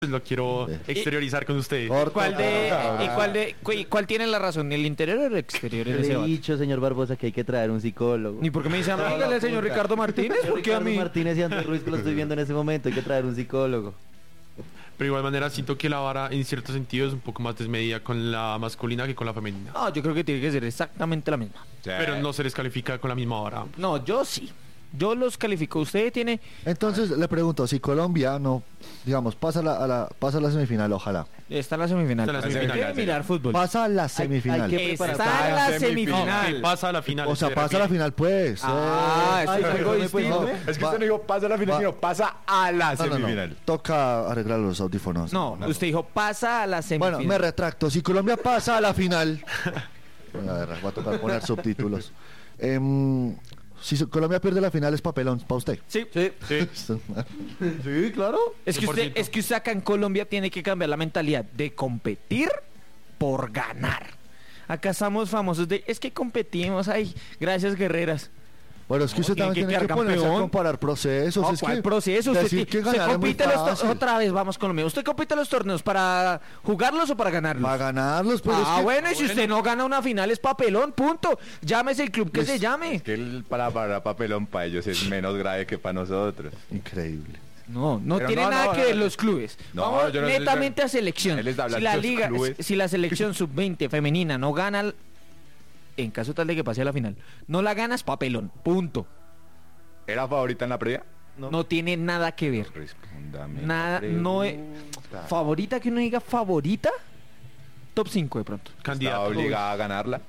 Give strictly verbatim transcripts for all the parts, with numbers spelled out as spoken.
Pues lo quiero exteriorizar con ustedes. Corta, ¿Cuál de, corta. y cuál de, cu- y cuál tiene la razón, el interior o el exterior en Yo ese le he debate? dicho, señor Barbosa, que hay que traer un psicólogo. ¿Ni por qué me dice a mí? No, Dígale la al señor puta. Ricardo Martínez, Señor ¿por qué a Ricardo mí? Martínez y Andrés Ruiz, que lo estoy viendo en este momento, hay que traer un psicólogo. Pero de igual manera siento que la vara en cierto sentido es un poco más desmedida con la masculina que con la femenina. No, yo creo que tiene que ser exactamente la misma. Pero no se les califica con la misma vara. No, yo sí. Yo los califico. Usted tiene... Entonces le pregunto, si Colombia no, digamos, pasa a la, a la, pasa a la semifinal, ojalá. Está en la semifinal. Está en la Hay semifinal, que mirar fútbol. Pasa a la Hay- semifinal. hay que Está preparar- en la No, semifinal. que pasa a la final. O sea, se pasa a la refiere. final, pues. Ah, Eh, eso ay, es algo perdón, pues, distinto. no. Es que Va- usted no dijo pasa a la final, va- sino pasa a la No, no, no. semifinal. Toca arreglar los audífonos. No, usted dijo pasa a la semifinal. Bueno, me retracto. Si Colombia pasa a la final. Bueno, a ver, va a tocar poner subtítulos. Em, si su- Colombia pierde la final, es papelón para usted. Sí, sí. Sí, claro. Es que, usted, es que usted acá en Colombia tiene que cambiar la mentalidad de competir por ganar. Acá estamos famosos de, es que competimos, ay, gracias guerreras. Bueno, es que No, usted tiene también que tiene que quedar ponerse a campeón. comparar procesos. No, es ¿cuál que proceso? Usted, decir ti- que usted ganar es muy compite los to- fácil. otra vez, vamos Colombia. ¿Usted compite los torneos para jugarlos o para ganarlos? Para ganarlos, pero ah, es que... bueno, y si usted no gana una final es papelón, punto. Llámese el club que Es- se llame. Es que el para, para papelón para ellos es menos grave que para nosotros. Increíble. No, no Pero tiene no, nada no, que no, ver no. los clubes. No, Vamos yo no estoy netamente diciendo- a selección. Él está Si hablando la de los liga, clubes. si la selección sub veinte femenina no gana, en caso tal de que pase a la final, no la ganas, papelón, punto. ¿Era favorita en la previa? No, tiene nada que ver. Respóndame. Nada, la no es pregunta. favorita que uno diga favorita. Top cinco de pronto. ¿Está Candidato. obligada a ganarla?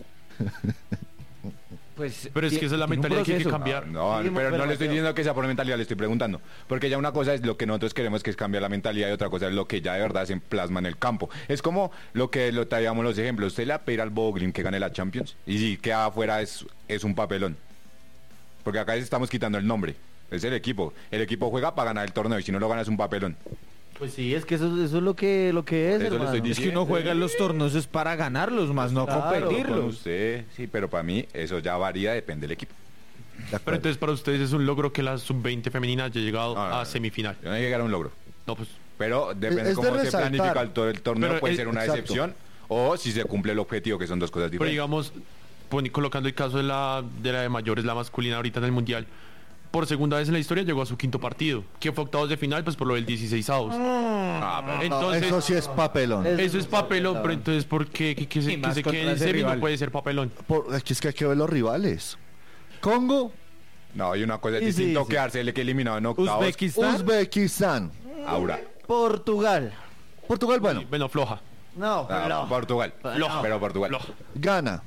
Pues, Pero es que esa es la tiene un mentalidad que hay que proceso. cambiar. No, Sí, pero pero no le estoy Mateo. diciendo que sea por mentalidad, le estoy preguntando. Porque ya una cosa es lo que nosotros queremos, que es cambiar la mentalidad, y otra cosa es lo que ya de verdad se plasma en el campo. Es como lo que lo traíamos los ejemplos. Usted le va a pedir al Boglin que gane la Champions, y si queda afuera es, es un papelón. Porque acá les estamos quitando el nombre. Es el equipo. El equipo juega para ganar el torneo, y si no lo gana es un papelón. Pues sí, es que eso, eso es lo que, lo que es, Eso le hermano. estoy Es que uno juega en los torneos es para ganarlos, más no Claro, Con competirlos. usted, sí, pero para mí eso ya varía, depende del equipo. De Pero acuerdo. entonces para ustedes es un logro que la sub veinte femenina haya llegado No, no, a no. semifinal. Yo no llegar a un logro. No, pues Pero depende Es de cómo se resaltar. planifica el, to- el torneo, Pero puede es- ser una exacto. excepción o si se cumple el objetivo, que son dos cosas Pero diferentes. digamos, poni- colocando el caso de la, de la de mayores, la masculina ahorita en el Mundial, por segunda vez en la historia llegó a su quinto partido, que fue octavos de final, pues por lo del dieciséis avos. Ah, pero- No, Entonces, eso sí es papelón. Es- eso es papelón, pero entonces, ¿por qué que, que se, Y que más se contra quede en ese semi no rival. puede ser papelón? Por- es que es que hay que ver los rivales. Congo, no, y una cosa es Sí, sí, distinto sí. quedarse el que eliminado en octavos. Uzbekistán. Uzbekistán, Aura. Portugal. Portugal, bueno, Bueno, floja. No, Ah, no. Portugal. Floja. Pero Portugal. Floja. Ghana,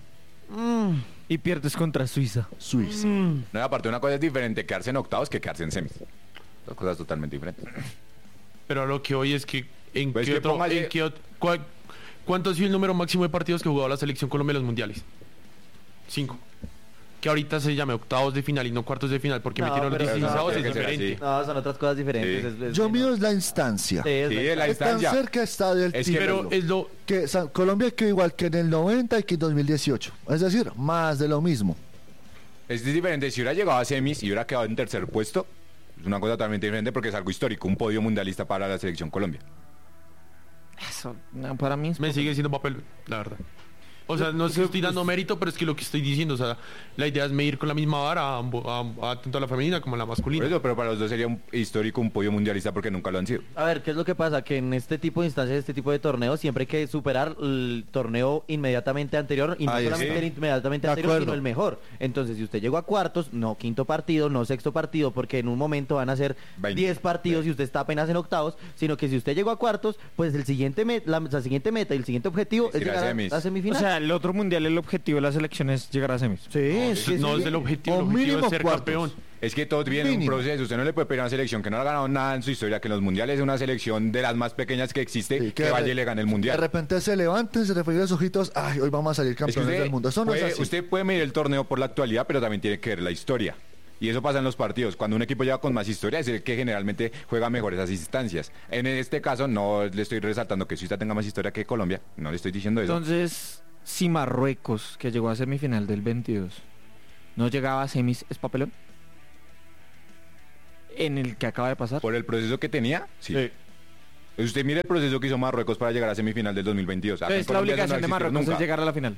Y pierdes contra Suiza. Suiza. No, y aparte una cosa es diferente quedarse en octavos que quedarse en semis. Dos cosas totalmente diferentes. Pero a lo que hoy es que, ¿en Pues qué que otro, póngale- en qué ot- cua- ¿cuánto ha sido el número máximo de partidos que ha jugado la selección Colombia en los mundiales? Cinco. Que ahorita se llame octavos de final y no cuartos de final, porque No, metieron los pero dieciséis no, avos, tiene es que ser diferente. así. No, son otras cosas diferentes. Sí. es- es- Yo no. mío es la instancia. Sí, es Sí, la- es la Es tan instancia. cerca está del Es que- título. Pero es lo... que San- Colombia quedó igual que en el noventa y que en dos mil dieciocho. Es decir, más de lo mismo. Es diferente. Si hubiera llegado a semis y hubiera quedado en tercer puesto, es una cosa totalmente diferente porque es algo histórico, un podio mundialista para la selección Colombia. Eso, no, para mí es Me sigue siendo papel, la verdad. O sea, no estoy dando mérito, pero es que lo que estoy diciendo, o sea, la idea es medir con la misma vara a, ambos- a- a tanto a la femenina como a la Por masculina. eso, pero para los dos sería un histórico, un podio mundialista porque nunca lo han sido. A ver, ¿qué es lo que pasa? Que en este tipo de instancias, este tipo de torneos, siempre hay que superar el torneo inmediatamente anterior y no Ahí solamente está. el inmediatamente De anterior, acuerdo. sino el mejor. Entonces, si usted llegó a cuartos, no quinto partido, no sexto partido, porque en un momento van a ser veinte. diez partidos y usted está apenas en octavos, sino que si usted llegó a cuartos, pues el siguiente met- la, la siguiente meta y el siguiente objetivo Es es ir a llegar a, semis. a O semifinal. sea, el otro mundial, el objetivo de la selección es llegar a semis. sí, es que no sí. es el objetivo, el O objetivo mínimo es ser cuartos. campeón. Es que todos vienen un Mínimo. proceso. Usted no le puede pedir a una selección que no ha ganado nada en su historia, que en los mundiales es una selección de las más pequeñas que existe, Sí, que, de vaya re- y le gane el De mundial. repente se levanten, se le fregan los ojitos. Ay, hoy vamos a salir Es que campeones usted, del mundo. Eso no puede, es así. usted puede medir el torneo por la actualidad, pero también tiene que ver la historia. Y eso pasa en los partidos. Cuando un equipo llega con más historia, es el que generalmente juega mejor esas instancias. En este caso, no le estoy resaltando que Suiza tenga más historia que Colombia. No le estoy diciendo eso. Entonces, si Marruecos, que llegó a semifinal del veintidós, no llegaba a semis, ¿es papelón? En el que acaba de pasar. Por el proceso que tenía, sí. Usted mire el proceso que hizo Marruecos para llegar a semifinal del dos mil veintidós. Acá en Entonces la Colombia eso no obligación de existió Marruecos nunca. es llegar a la final.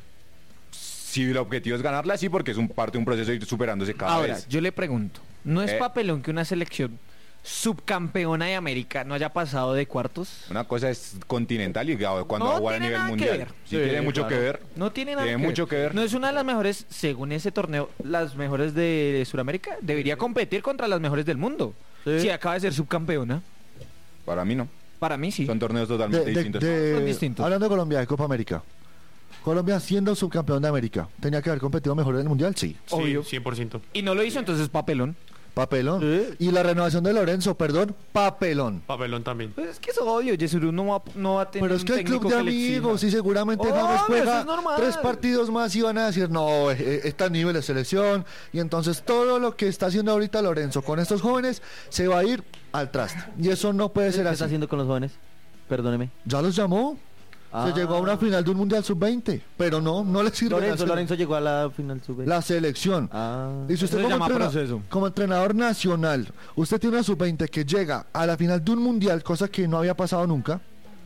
Si el objetivo es ganarla, sí, porque es un parte de un proceso de ir superándose cada Ahora, vez. yo le pregunto, ¿no es Eh. papelón que una selección subcampeona de América no haya pasado de cuartos? Una cosa es continental y cuando No va a jugar a tiene nivel nada que mundial. ver. Sí, Sí, tiene mucho claro. que ver. No tiene nada Tiene que mucho ver. que ver. No es una de las mejores, según ese torneo, las mejores de Sudamérica. Debería competir contra las mejores del mundo. Sí. Si acaba de ser subcampeona. Para mí no. Para mí sí. Son torneos De- totalmente de- distintos. de- Son distintos. Hablando de Colombia, de Copa América. Colombia siendo subcampeón de América. ¿Tenía que haber competido mejor en el Mundial? Sí. Obvio. Sí, cien por ciento. Y no lo hizo, entonces papelón. Papelón. Sí. Y la renovación de Lorenzo, perdón, papelón. Papelón también. Pues es que es obvio, Yesurú no va, no va a tener Pero es un que el club técnico de que le exija. amigos y seguramente Obvio, James eso juega es normal. tres partidos más y van a decir, no, eh, eh, está a nivel de selección. Y entonces todo lo que está haciendo ahorita Lorenzo con estos jóvenes se va a ir al traste. Y eso no puede ¿Qué ser está así. haciendo con los jóvenes? Perdóneme. Ya los llamó. Ah. Se llegó a una final de un Mundial sub veinte. Pero no, no le sirve. Lorenzo, hacer- Lorenzo llegó a la final sub La selección. Ah. Y si usted Eso se como, llama entrena- proceso. como entrenador nacional, usted tiene una sub veinte que llega a la final de un mundial, cosa que no había pasado nunca,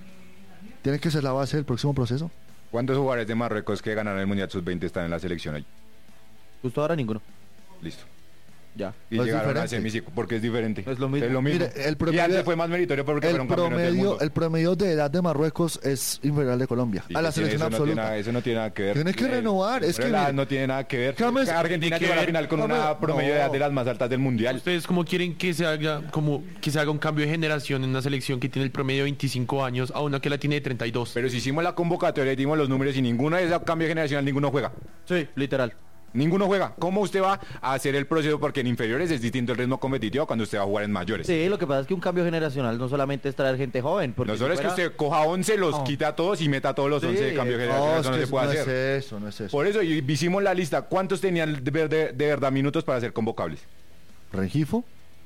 tiene que ser la base del próximo proceso. ¿Cuántos jugadores de Marruecos que ganaron el Mundial sub veinte están en la selección ahí? Justo ahora ninguno. Listo. Ya. Y No es llegaron a diferente. semiciclo porque es diferente. Es lo mismo. mismo. Mire, el y promedio- antes fue más meritorio porque El fueron campeones del promedio, mundo. el promedio de edad de Marruecos es inferior al de Colombia, Sí, a la que tiene- selección eso no tiene absoluta. nada- eso no tiene nada que ver. Tiene que Eh, renovar, es pero que la edad mire, no tiene nada que ver. James- Argentina tiene llegó a la que final con ver- una promedio de edad no. de las más altas del mundial. ¿Ustedes cómo quieren que se haga como que se haga un cambio de generación en una selección que tiene el promedio de veinticinco años a una que la tiene de treinta y dos? Pero si hicimos la convocatoria y dimos los números y ninguno de esos cambios generacional, ninguno juega. Sí, literal. Ninguno juega. ¿Cómo usted va a hacer el proceso? Porque en inferiores es distinto el ritmo competitivo cuando usted va a jugar en mayores. Sí, lo que pasa es que un cambio generacional no solamente es traer gente joven. Porque No solo si es que fuera- usted coja once, los No. quita a todos y meta a todos los Sí, once de cambio no, generacional. no, Eso es no que se puede no hacer. es eso, no es eso. Por eso y hicimos la lista. ¿Cuántos tenían de, ver- de- de verdad minutos para ser convocables? Rengifo,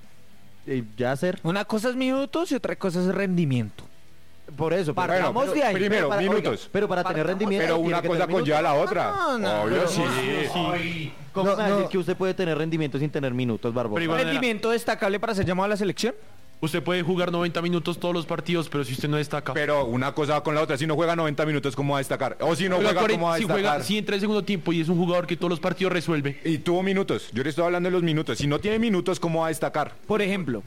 Eh, ya hacer. Una cosa es minutos y otra cosa es rendimiento. Por eso. pero- Partamos bueno, de ahí. Primero, pero para- minutos. oiga, pero para tener Partamos- rendimiento. Pero tiene una que cosa tener conlleva a la otra. No, no, Obvio, no, sí. no, ¿Cómo No, me va a decir no. que usted puede tener rendimiento sin tener minutos, Barbosa? Pero igual- ¿Rendimiento destacable para ser llamado a la selección? Usted puede jugar noventa minutos todos los partidos, pero si usted no destaca. Pero una cosa va con la otra. Si no juega noventa minutos, ¿cómo va a destacar? O si no Pero juega, acuérdense, ¿cómo va a si destacar? juega, si entra el segundo tiempo y es un jugador que todos los partidos resuelve. Y tuvo minutos. Yo le estoy hablando de los minutos. Si no tiene minutos, ¿cómo va a destacar? Por ejemplo,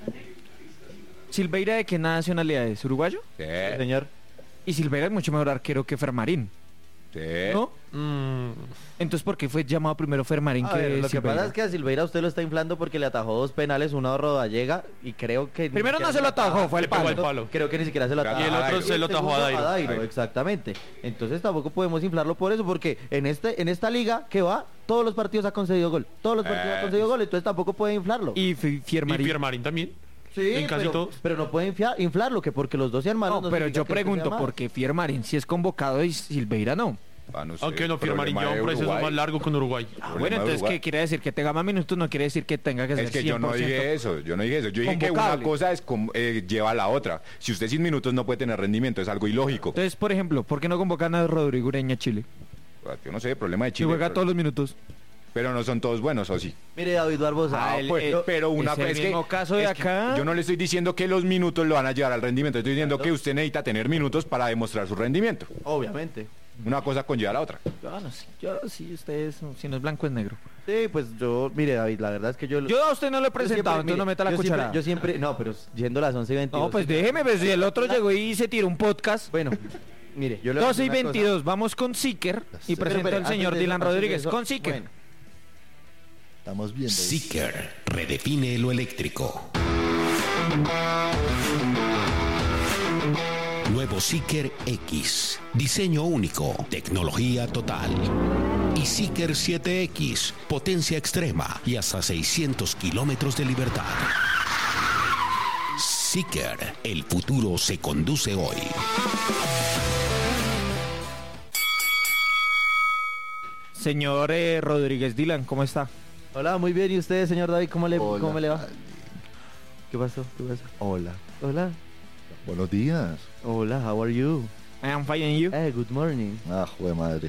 Silveira, ¿de qué nacionalidad es? ¿Uruguayo? Sí, Señor. Y Silveira es mucho mejor arquero que Fermarín, sí. ¿no? Mm, Entonces, ¿por qué fue llamado primero Fermarín A que ver, lo que Silveira? pasa es que a Silveira usted lo está inflando porque le atajó dos penales, uno a Rodallega y creo que... ni Primero siquiera no se lo atajó, fue el le pegó palo. al palo. Creo que ni siquiera se lo Y atajó. el otro se lo atajó a segundo Dairo. Dairo. Exactamente. Entonces tampoco podemos inflarlo por eso porque en este en esta liga que va, todos los partidos ha concedido gol. Todos los partidos Eh. ha concedido gol, entonces tampoco puede inflarlo. Y Fi- y Fiermarín. Fiermarín también. sí, en casi pero, todos. pero no puede infia- inflarlo, que porque los dos sean malos. No, no pero significa yo que este pregunto, sea malo. ¿por qué Fiermarín sí es convocado y Silveira no? Ah, no sé, Aunque no, problema Fiermarín lleva de un proceso Uruguay. más largo con Uruguay. Ah, Problema bueno, de entonces, Uruguay. ¿qué quiere decir? Que tenga más minutos no quiere decir que tenga que ser Es que yo no cien por ciento. dije eso, yo no dije eso. Yo dije que una convocable. cosa es como, eh, lleva a la otra. Si usted sin minutos no puede tener rendimiento, es algo ilógico. Entonces, por ejemplo, ¿por qué no convocan a Rodrigo Ureña a Chile? Yo no sé, problema de Si Chile. juega pero, todos los minutos. pero no son todos buenos, ¿o sí? Mire, David Barbosa. Ah, Ah, el- pues, el- pero una es el es que- mismo caso de es que acá. yo no le estoy diciendo que los minutos lo van a llevar al rendimiento. Estoy diciendo que usted necesita tener minutos para demostrar su rendimiento. Obviamente. Una cosa conlleva a la otra. Yo no sé, yo sí, ustedes, si no es blanco es negro. Sí, pues yo, mire, David, la verdad es que yo... Yo a usted no lo he yo presentado, siempre- entonces no mire, meta la yo siempre- cuchara. yo siempre, no, pero yendo a las once y veintidós. No, pues déjeme, pues si el otro llegó y se tiró un podcast. Bueno, mire, yo le voy a doce y decir una cosa. veintidós, vamos con Seeker y Pero, presento pero, al antes señor de Dylan eso, antes de Rodríguez. eso, Con Seeker. bueno. estamos viendo. Seeker redefine lo eléctrico. Nuevo Seeker X. Diseño único. Tecnología total. Y Seeker siete X. Potencia extrema y hasta seiscientos kilómetros de libertad. Seeker. El futuro se conduce hoy. Señor eh, Rodríguez Dylan, ¿cómo está? Hola, muy bien. ¿Y usted, señor David, cómo le, Hola. cómo le va? ¿Qué pasó? ¿Qué pasó? Hola, Hola. buenos días. Hola, how are you? I am fine and you. Eh, good morning. Ah, jue madre.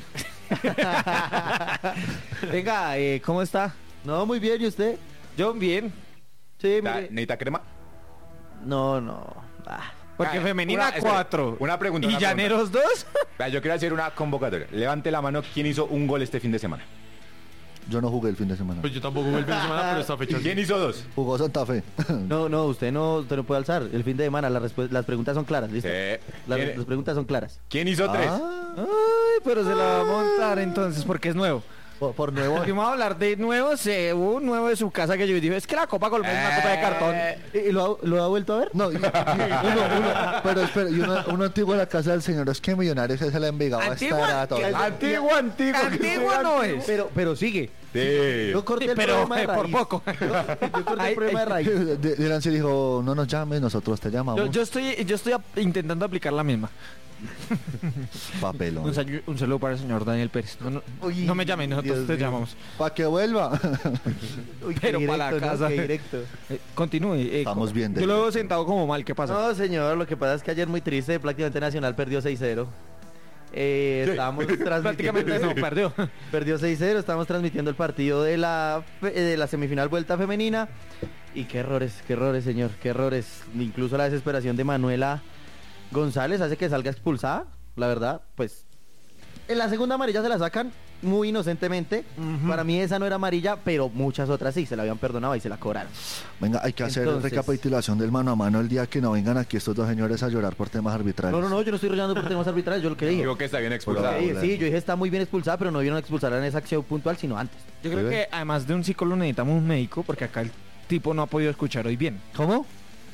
Venga, eh, ¿cómo está? No, muy bien. ¿Y usted? Yo bien. Sí, Da- mire. ¿Necesita crema? No, no. Ah, Porque Ah, femenina una- espere, cuatro. una pregunta, ¿Y una pregunta. llaneros dos? Vea, yo quiero hacer una convocatoria. Levante la mano quién hizo un gol este fin de semana. Yo no jugué el fin de semana. Pues yo tampoco jugué el fin de semana, pero esta fecha sí. ¿Quién hizo dos? Jugó Santa Fe. No, no, usted no, usted no puede alzar. El fin de semana las, respu- las preguntas son claras, ¿listo? Sí. Las, ¿Quién, las preguntas son claras. quién hizo tres? Ah, Ay, pero se la va a montar entonces porque es nuevo. por, por nuevo. Si vamos a hablar de nuevos, eh, hubo un nuevo de su casa que yo dije, es que la Copa Colombia es una copa de cartón. ¿Y, y lo, ha, lo ha vuelto a ver? No, y- y uno, uno, pero espera, y uno, uno antiguo en la casa del señor, es que Millonarios es el Envigado a Antigua, esta edad todavía. antiguo, antiguo. Antiguo no es. Pero, pero sigue. Sí. Yo corté Sí, el pero problema de eh, por raíz. poco. Yo corté Ay, el problema de ay, raíz. De- Dylan se dijo, no nos llames, nosotros te llamamos. Yo, yo estoy, yo estoy ap- intentando aplicar la misma. Papelón. Un, salu- un saludo para el señor Daniel Pérez. No, no, Uy, no me llamen, nosotros Dios te mío. llamamos. Para que vuelva. Uy, qué Pero para la directo, ¿no? casa. Qué directo. Eh, continúe. eh, Estamos co- bien, Yo Daniel. lo veo sentado como mal, ¿qué pasa? No, señor, lo que pasa es que ayer muy triste, prácticamente Nacional perdió seis cero. Eh, estábamos transmitiendo... Prácticamente no, perdió. Perdió seis cero, estábamos transmitiendo el partido de la, fe- eh, de la semifinal vuelta femenina. Y qué errores, qué errores, señor, qué errores. Incluso la desesperación de Manuela González hace que salga expulsada, la verdad, pues... En la segunda amarilla se la sacan muy inocentemente. Ujú. Para mí esa no era amarilla, pero muchas otras sí, se la habían perdonado y se la cobraron. Venga, hay que hacer Entonces- recapitulación del mano a mano el día que no vengan aquí estos dos señores a llorar por temas arbitrales. No, no, no, yo no estoy rollando por temas arbitrales, yo lo que dije. Digo que está bien expulsado. Sí, Hola. sí, yo dije está muy bien expulsada, pero no vieron expulsarla en esa acción puntual, sino antes. Yo creo ¿Sí ve? que además de un psicólogo necesitamos un médico porque acá el tipo no ha podido escuchar hoy bien. ¿Cómo?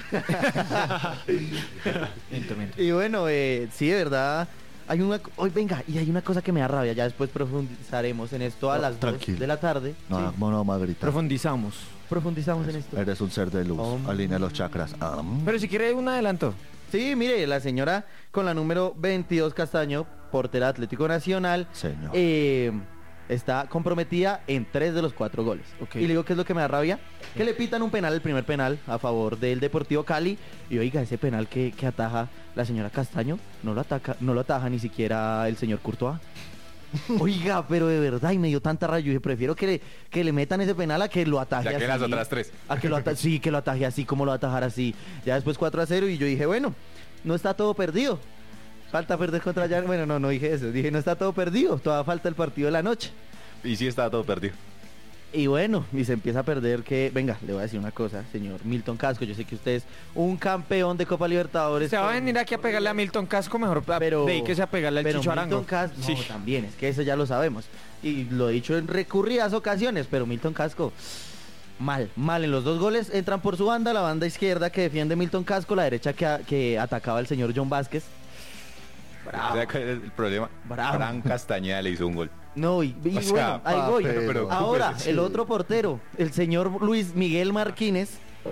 Evidentemente. Y bueno, eh, sí, de verdad, hay una... Hoy venga, y hay una cosa que me da rabia, ya después profundizaremos en esto a No, las tranquilo. dos de la tarde. No, Sí, no, no, Magrita. Profundizamos. profundizamos en esto. Eres un ser de luz. Hombre. Alinea los chakras. Ah, mm. Pero si quiere un adelanto. Sí, mire, la señora con la número veintidós Castaño, portera Atlético Nacional, Señor. eh, está comprometida en tres de los cuatro goles. Ok. Y le digo que es lo que me da rabia, que le pitan un penal, el primer penal a favor del Deportivo Cali, y oiga, ese penal que, que ataja la señora Castaño, no lo ataca, no lo ataja ni siquiera el señor Courtois. Oiga, pero de verdad, y me dio tanta rabia, yo dije, prefiero que le, que le metan ese penal a que lo ataje Ya que así. las otras tres. A que lo ata- sí, que lo ataje así, como lo va a atajar así. Ya después cuatro a cero y yo dije, bueno, no está todo perdido. Falta perder contra Jan. Bueno, no, no dije eso. Dije, no está todo perdido. Todavía falta el partido de la noche. Y sí está todo perdido. Y bueno, y se empieza a perder que... Venga, le voy a decir una cosa, señor Milton Casco. Yo sé que usted es un campeón de Copa Libertadores. Se va a con- venir aquí a pegarle a Milton Casco, mejor pero dedíquese a pegarle al pero Chicho Milton Arango. Casco, no, Sí. también, es que eso ya lo sabemos. Y lo he dicho en recurridas ocasiones, pero Milton Casco... Mal, mal en los dos goles. Entran por su banda, la banda izquierda que defiende Milton Casco, la derecha que, a- que atacaba el señor John Vázquez. O sea, ¿cuál es el problema? Bravo. Fran Castañeda le hizo un gol. No, y, y O sea, bueno, ahí voy. papel, pero- Ahora, sí. el otro portero, el señor Luis Miguel Martínez.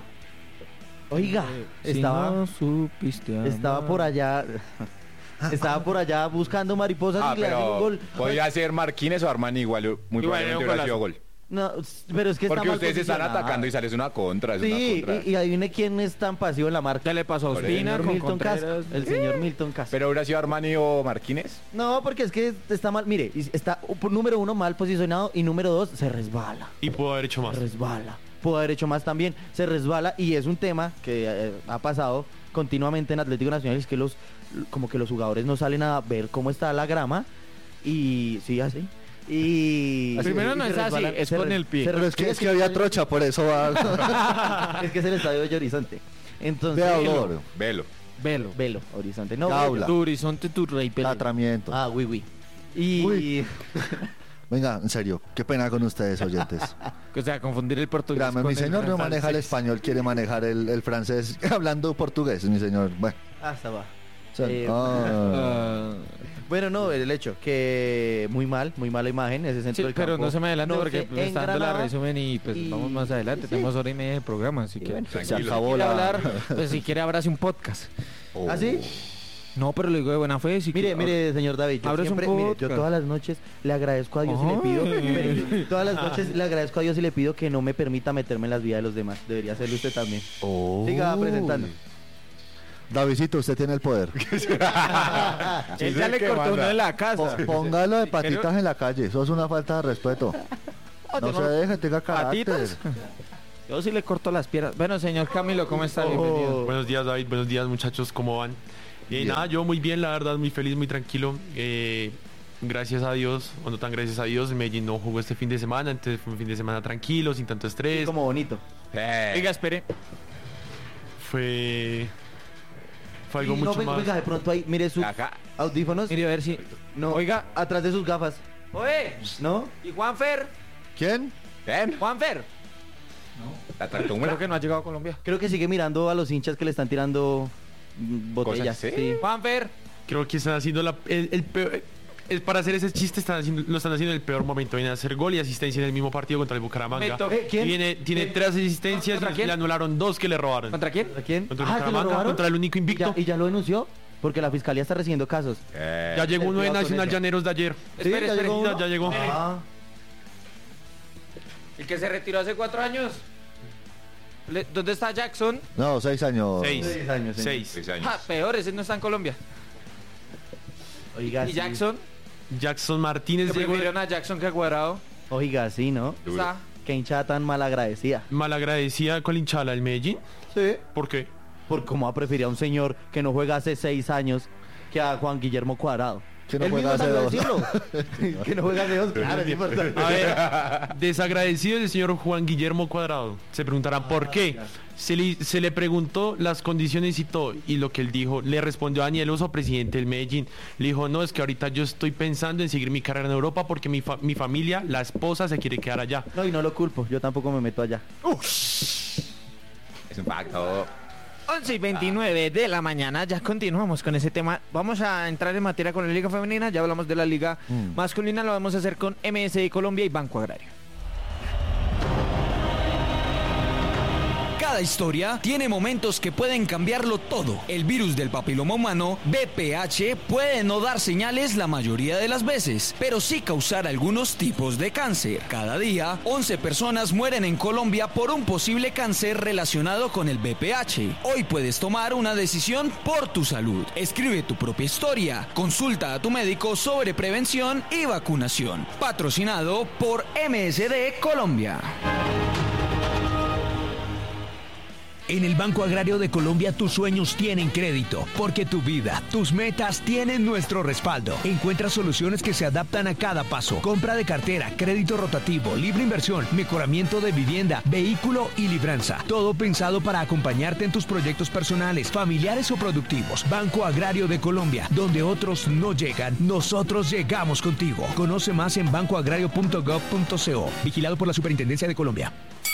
Oiga, Si estaba, no supiste amar. estaba por allá. Estaba por allá buscando mariposas Ah, y le hacen un pero gol. podía ser Marquines o Armani igual. Muy Igual, probablemente era un hubiera sido golazo. gol. No, pero es que está Porque mal ustedes se están posicionado. atacando y sales una contra. Es una Sí, contra. y, y adivine quién es tan pasivo en la marca. Ya le pasó a Por El Ospina señor con Milton Casco. Contreras. El señor Milton Casco. Pero hubiera sido Armani o Marquines. No, porque es que está mal. Mire, está uh, número uno mal posicionado y número dos se resbala. Y pudo haber hecho más. Se resbala. Pudo haber hecho más también. Se resbala y es un tema que eh, ha pasado continuamente en Atlético Nacional. Es que los, como que los jugadores no salen a ver cómo está la grama. Y sí, así. Y. Primero y no se es así, resbalan, es se con res- el pie. se Pero es que, es que había trocha, por eso va. Es que es el estadio de Horizonte. Entonces. Vea, Velo, olor. Velo. Velo. Velo, Horizonte. No, Gaula. Tu horizonte, tu rey pele. Atramiento. Ah, oui, oui. Y. Uy. Venga, en serio, qué pena con ustedes, oyentes. O sea, confundir el portugués. Grame, con mi el señor no francés. maneja el español, quiere manejar el, el francés hablando portugués, mi señor. Bueno, Hasta va. o sea, Eh, ah. Ah, Bueno, no, el hecho que muy mal, muy mala imagen ese centro sí, del pero campo. no se me adelante no porque se me está dando la engranaba. resumen y pues y- vamos más adelante. sí. Tenemos hora y media de programa, así Y que bueno, se Tranquilo. acabó quiere la... hablar, pues si quiere abra un podcast. Oh. ¿Ah, sí? No, pero lo digo de buena fe. Si Mire, quiere- mire, señor David, yo Abres un siempre, mire, yo podcast. todas las noches le agradezco a Dios y le pido, Ay. mire, todas las noches le agradezco a Dios y le pido que no me permita meterme en las vidas de los demás. Debería hacerlo usted también. Oh. Siga presentando. Davidcito, usted tiene el poder. Él ya le que cortó manda. uno de la Po- casa. póngalo de patitas en la calle, eso es una falta de respeto. No se deje, tenga carácter. ¿Patitas? Yo sí le corto las piernas. Bueno, señor Camilo, ¿cómo está? Bienvenido. Buenos días, David. Buenos días, muchachos. ¿Cómo van? Eh, nada, yo muy bien, la verdad, muy feliz, muy tranquilo. Eh, gracias a Dios, o no tan gracias a Dios, Medellín no jugó este fin de semana, entonces fue un fin de semana tranquilo, sin tanto estrés. Como bonito. Eh, Oiga, espere. Fue... Fue algo Y no, mucho venga, más... venga, de pronto ahí, mire sus Acá. audífonos. Mire, a ver si... No, Oiga. atrás de sus gafas. Oye, ¿No? ¿y Juanfer? ¿Quién? Ven, ¿Juanfer? la tractomula. Creo que no ha llegado a Colombia. Creo que sigue mirando a los hinchas que le están tirando mm, botellas. Cosas, ¿sí? Juanfer. Creo que están haciendo la, el, el peor... Es para hacer ese chiste están haciendo, lo están haciendo en el peor momento. Viene a hacer gol y asistencia en el mismo partido contra el Bucaramanga. Me to- Eh, ¿quién? Tiene, tiene ¿Quién? tres asistencias ¿Contra y quién? le anularon dos que le robaron. ¿Contra quién? ¿Contra quién? Contra el Ah, ¿que lo Bucaramanga, robaron? contra el único ¿Y invicto. ya, y ya lo denunció? Porque la fiscalía está recibiendo casos. Eh, Ya llegó uno de cuidado con Nacional eso. Llaneros de ayer. Espere, ¿ya espere. llegó Ya, uno? ya llegó. Ah, El que se retiró hace cuatro años. Le- ¿Dónde está Jackson? No, seis años. Seis. seis años, señor. Seis. seis años. Ah, peor, ese no está en Colombia. Oiga, ¿Y sí. Jackson? Jackson Martínez ¿Que llegó prefirieron a Jackson que a Cuadrado? Oiga, sí, ¿no? Duro. Está. Qué hinchada tan mal agradecida. malagradecida con el Inchala del Medellín. Sí. ¿Por qué? Por cómo va a preferir a un señor que no juega hace seis años que a Juan Guillermo Cuadrado. Que no Él juega mismo hace salió a dos. decirlo. Que no juega hace dos. Claro, es importante. A ver, desagradecido el señor Juan Guillermo Cuadrado. Se preguntarán por qué. Se le, se le preguntó las condiciones y todo, y lo que él dijo, le respondió a Daniel Oso, presidente del Medellín. Le dijo, no, es que ahorita yo estoy pensando en seguir mi carrera en Europa porque mi, fa- mi familia, la esposa, se quiere quedar allá. No, y no lo culpo. Yo tampoco me meto allá. Es un pacto. once y veintinueve de la mañana, ya continuamos con ese tema. Vamos a entrar en materia con la Liga Femenina, ya hablamos de la Liga Masculina, lo vamos a hacer con M S I Colombia y Banco Agrario. Cada historia tiene momentos que pueden cambiarlo todo. El virus del papiloma humano, B P H, puede no dar señales la mayoría de las veces, pero sí causar algunos tipos de cáncer. Cada día, once personas mueren en Colombia por un posible cáncer relacionado con el B P H. Hoy puedes tomar una decisión por tu salud. Escribe tu propia historia. Consulta a tu médico sobre prevención y vacunación. Patrocinado por M S D Colombia. En el Banco Agrario de Colombia tus sueños tienen crédito, porque tu vida, tus metas tienen nuestro respaldo. Encuentra soluciones que se adaptan a cada paso. Compra de cartera, crédito rotativo, libre inversión, mejoramiento de vivienda, vehículo y libranza. Todo pensado para acompañarte en tus proyectos personales, familiares o productivos. Banco Agrario de Colombia, donde otros no llegan, nosotros llegamos contigo. Conoce más en banco agrario punto gov punto co. Vigilado por la Superintendencia de Colombia.